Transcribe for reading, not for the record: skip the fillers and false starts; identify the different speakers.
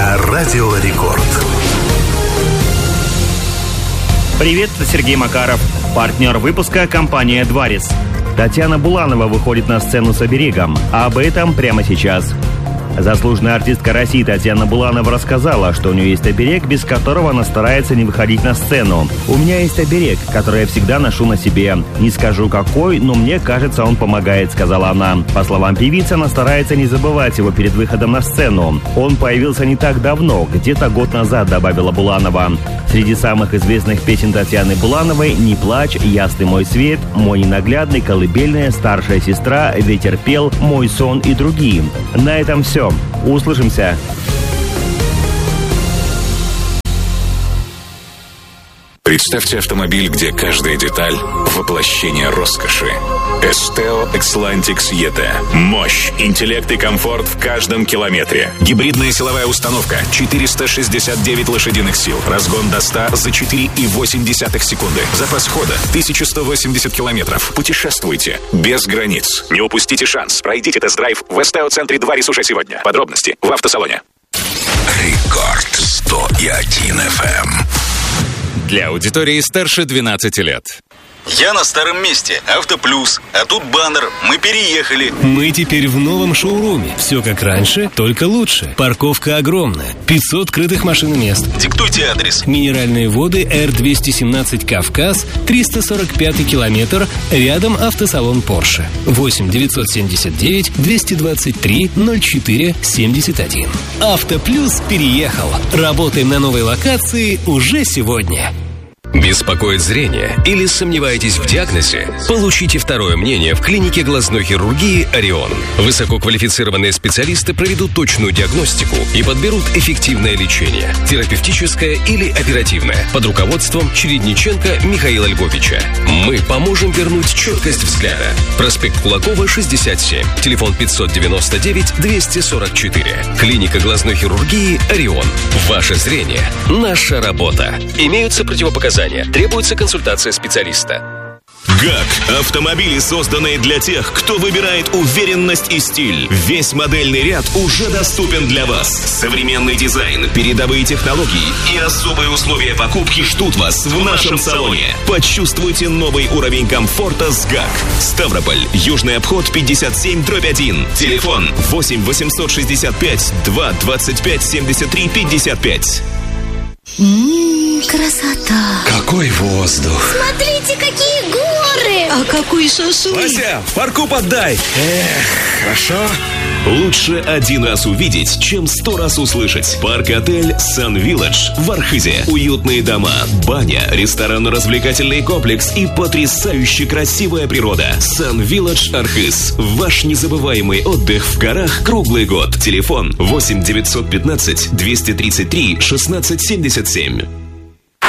Speaker 1: на Радио Рекорд.
Speaker 2: Привет, это Сергей Макаров. Партнер выпуска — компания «Дварис». Татьяна Буланова выходит на сцену с оберегом. А об этом прямо сейчас. Заслуженная артистка России Татьяна Буланова рассказала, что у нее есть оберег, без которого она старается не выходить на сцену. «У меня есть оберег, который я всегда ношу на себе. Не скажу какой, но мне кажется, он помогает», — сказала она. По словам певицы, она старается не забывать его перед выходом на сцену. «Он появился не так давно, где-то год назад», — добавила Буланова. Среди самых известных песен Татьяны Булановой «Не плачь», «Ясный мой свет», «Мой ненаглядный», «Колыбельная», «Старшая сестра», «Ветер пел», «Мой сон» и другие. На этом все. Услышимся.
Speaker 3: Представьте автомобиль, где каждая деталь – воплощение роскоши. Esteo Xlantix ET. Мощь, интеллект и комфорт в каждом километре. Гибридная силовая установка, 469 лошадиных сил. Разгон до 100 за 4,8 секунды. Запас хода, 1180 километров. Путешествуйте без границ. Не упустите шанс. Пройдите тест-драйв в Esteo-центре Дварис уже сегодня. Подробности в автосалоне.
Speaker 1: Рекорд 101 FM.
Speaker 4: Для аудитории старше 12 лет.
Speaker 5: Я на старом месте. Автоплюс. А тут баннер. Мы переехали.
Speaker 6: Мы теперь в новом шоуруме. Все как раньше, только лучше. Парковка огромная. 500 крытых машин и мест.
Speaker 5: Диктуйте адрес.
Speaker 6: Минеральные воды Р-217 Кавказ, 345 километр. Рядом автосалон Порше. 8-979-223-04-71. Автоплюс переехал. Работаем на новой локации уже сегодня.
Speaker 7: Беспокоит зрение или сомневаетесь в диагнозе? Получите второе мнение в клинике глазной хирургии «Орион». Высококвалифицированные специалисты проведут точную диагностику и подберут эффективное лечение, терапевтическое или оперативное, под руководством Чередниченко Михаила Львовича. Мы поможем вернуть четкость взгляда. Проспект Кулакова, 67. Телефон 599-244. Клиника глазной хирургии «Орион». Ваше зрение – наша работа. Имеются противопоказания. Требуется консультация специалиста.
Speaker 8: ГАК – автомобили, созданные для тех, кто выбирает уверенность и стиль. Весь модельный ряд уже доступен для вас. Современный дизайн, передовые технологии и особые условия покупки ждут вас в нашем салоне. Почувствуйте новый уровень комфорта с ГАК. Ставрополь, Южный обход, 57/1. Телефон 8-865-225-73-55.
Speaker 9: Красота!
Speaker 1: Какой воздух!
Speaker 9: Смотрите, какие горы! А какой шашлык!
Speaker 8: Вася, парку поддай! Хорошо. Лучше один раз увидеть, чем 100 раз услышать. Парк-отель Sun Village в Архызе. Уютные дома, баня, ресторанно-развлекательный комплекс и потрясающе красивая природа. Sun Village Архыз. Ваш незабываемый отдых в горах круглый год. Телефон 8-915-233-1677.